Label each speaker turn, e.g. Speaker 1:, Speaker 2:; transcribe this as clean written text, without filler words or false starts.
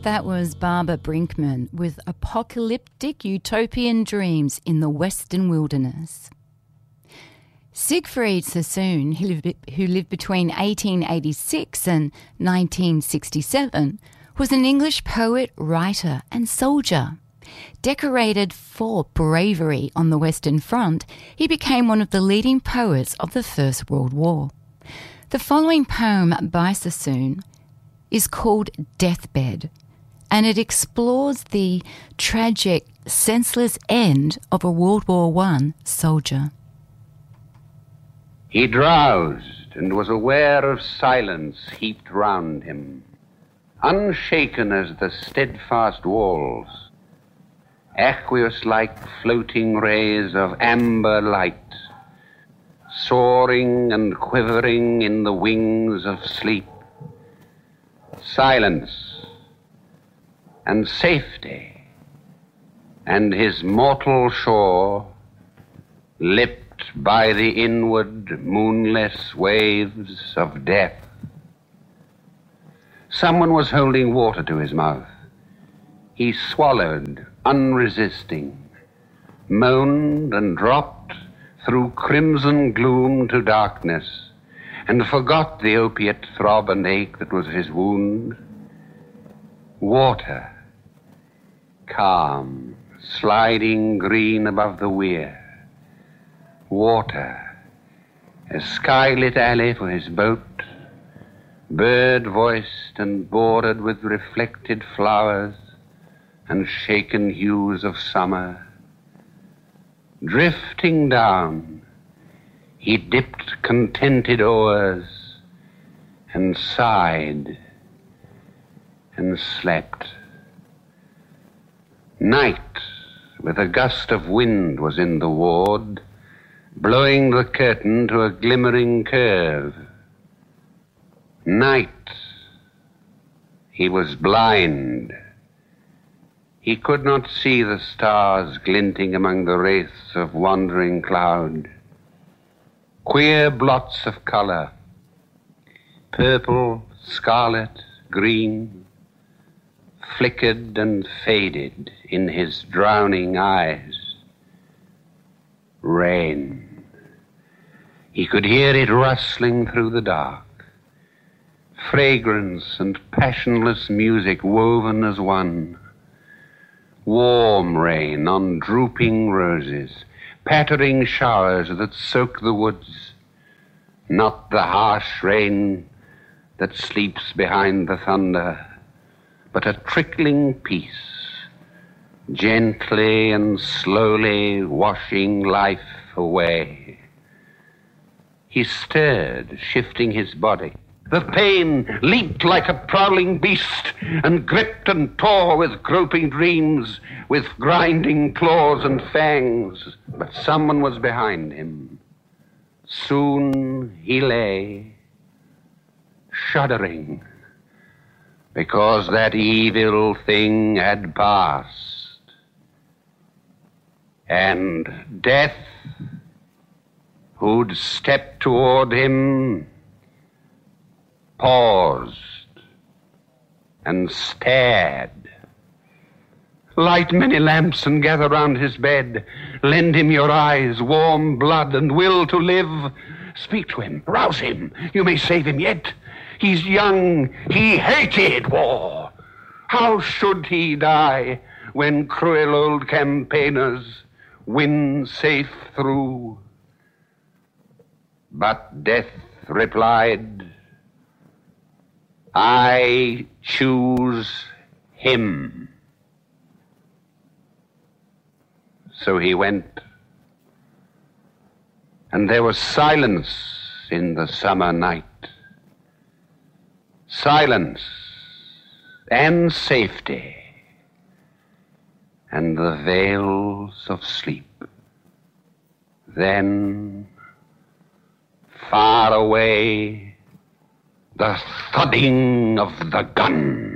Speaker 1: That was Barbara Brinkman with Apocalyptic Utopian Dreams in the Western Wilderness. Siegfried Sassoon, who lived between 1886 and 1967, was an English poet, writer and soldier. Decorated for bravery on the Western Front, he became one of the leading poets of the First World War. The following poem by Sassoon is called Deathbed, and it explores the tragic, senseless end of a World War I soldier.
Speaker 2: He drowsed and was aware of silence heaped round him, unshaken as the steadfast walls, aqueous like floating rays of amber light, soaring and quivering in the wings of sleep. Silence and safety, and his mortal shore, lipped by the inward moonless waves of death. Someone was holding water to his mouth. He swallowed, unresisting, moaned and dropped through crimson gloom to darkness, and forgot the opiate throb and ache that was his wound. Water, calm, sliding green above the weir. Water, a sky-lit alley for his boat, bird-voiced and bordered with reflected flowers and shaken hues of summer. Drifting down, he dipped contented oars and sighed and slept. Night, with a gust of wind, was in the ward, blowing the curtain to a glimmering curve. Night. He was blind. He could not see the stars glinting among the wraiths of wandering cloud. Queer blots of color, purple, scarlet, green, flickered and faded in his drowning eyes. Rain. He could hear it rustling through the dark. Fragrance and passionless music woven as one. Warm rain on drooping roses, pattering showers that soak the woods. Not the harsh rain that sleeps behind the thunder, but a trickling peace, gently and slowly washing life away. He stirred, shifting his body. The pain leaped like a prowling beast and gripped and tore with groping dreams, with grinding claws and fangs. But someone was behind him. Soon he lay, shuddering, because that evil thing had passed. And death, who'd stepped toward him, paused and stared. Light many lamps and gather round his bed. Lend him your eyes, warm blood, and will to live. Speak to him, rouse him, you may save him yet. He's young, he hated war. How should he die when cruel old campaigners win safe through? But death replied, I choose him. So he went, and there was silence in the summer night. Silence and safety and the veils of sleep. Then, far away, the thudding of the gun.